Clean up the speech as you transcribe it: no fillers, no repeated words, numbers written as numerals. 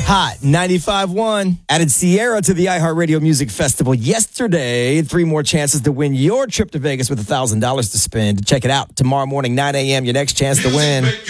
Hot 95.1 added Sierra to the iHeartRadio Music Festival yesterday. 3 more chances to win your trip to Vegas with $1,000 to spend. Check it out tomorrow morning, 9 a.m. Your next chance to win.